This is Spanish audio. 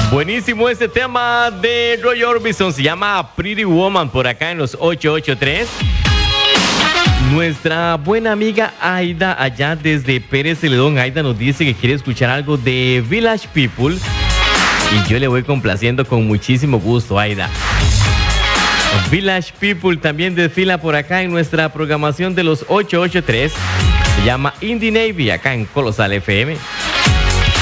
Buenísimo este tema de Roy Orbison. Se llama Pretty Woman por acá en los 883. Nuestra buena amiga Aida, allá desde Pérez Celedón, Aida nos dice que quiere escuchar algo de Village People. Y yo le voy complaciendo con muchísimo gusto, Aida. Village People también desfila por acá en nuestra programación de los 883. Se llama Indie Navy acá en Colosal FM.